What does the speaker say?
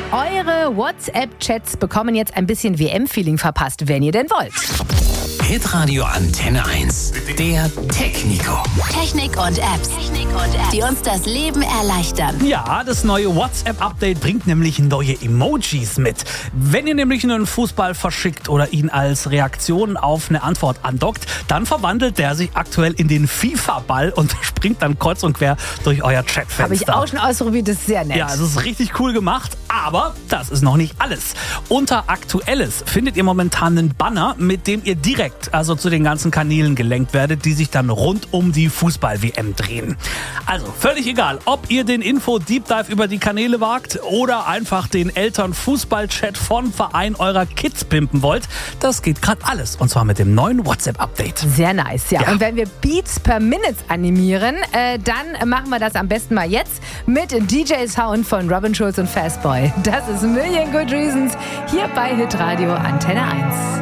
Eure WhatsApp-Chats bekommen jetzt ein bisschen WM-Feeling verpasst, wenn ihr denn wollt. Hitradio Antenne 1. Der Technico. Technik und Apps, die uns das Leben erleichtern. Ja, das neue WhatsApp-Update bringt nämlich neue Emojis mit. Wenn ihr nämlich einen Fußball verschickt oder ihn als Reaktion auf eine Antwort andockt, dann verwandelt der sich aktuell in den FIFA-Ball und springt dann kreuz und quer durch euer Chatfenster. Habe ich auch schon ausprobiert, das ist sehr nett. Ja, es ist richtig cool gemacht, aber das ist noch nicht alles. Unter Aktuelles findet ihr momentan einen Banner, mit dem ihr direkt zu den ganzen Kanälen gelenkt werdet, die sich dann rund um die Fußball-WM drehen. Also völlig egal, ob ihr den Info-Deep Dive über die Kanäle wagt oder einfach den Eltern-Fußball-Chat von Verein eurer Kids pimpen wollt, das geht gerade alles und zwar mit dem neuen WhatsApp-Update. Sehr nice, ja. Und wenn wir Beats per Minute animieren, dann machen wir das am besten mal jetzt mit DJ Sound von Robin Schulz und Fastboy. Das ist Million Good Reasons hier bei Hitradio Antenne 1.